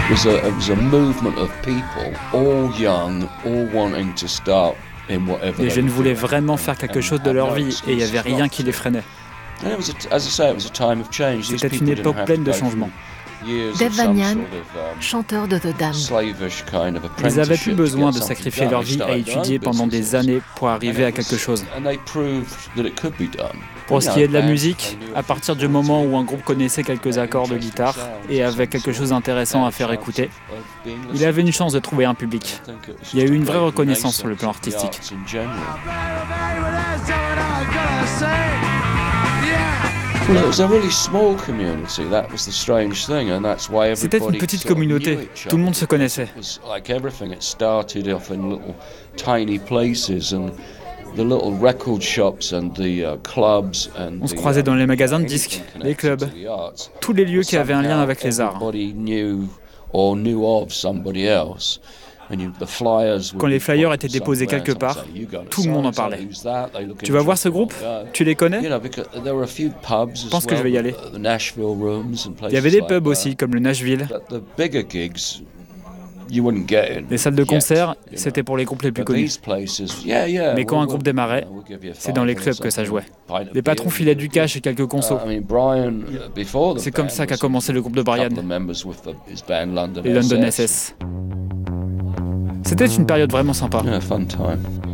It was a movement of people, all young, all wanting to start in whatever. Les jeunes voulaient vraiment faire quelque chose de leur vie et il n'y avait rien qui les freinait. C'était une époque pleine de changements. Dave Vanian, chanteur de The Dam. Ils n'avaient plus besoin de sacrifier leur vie à étudier pendant des années pour arriver à quelque chose. Pour ce qui est de la musique, à partir du moment où un groupe connaissait quelques accords de guitare et avait quelque chose d'intéressant à faire écouter, il avait une chance de trouver un public. Il y a eu une vraie reconnaissance sur le plan artistique. C'était une petite communauté, tout le monde se connaissait. On se croisait dans les magasins de disques, les clubs, tous les lieux qui avaient un lien avec les arts. Quand les flyers étaient déposés quelque part, tout le monde en parlait. Tu vas voir ce groupe ? Tu les connais ? Je pense que je vais y aller. Il y avait des pubs aussi, comme le Nashville. Les salles de concert, c'était pour les groupes les plus connus. Mais quand un groupe démarrait, c'est dans les clubs que ça jouait. Les patrons filaient du cash et quelques consos. C'est comme ça qu'a commencé le groupe de Brian, les London SS. C'était une période vraiment sympa.